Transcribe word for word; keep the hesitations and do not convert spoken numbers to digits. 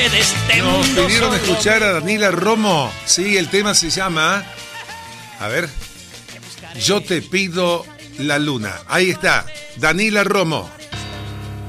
de este Nos mundo pidieron solo. escuchar a Daniela Romo. Sí, el tema se llama... A ver. Yo te pido la luna. Ahí está. Daniela Romo.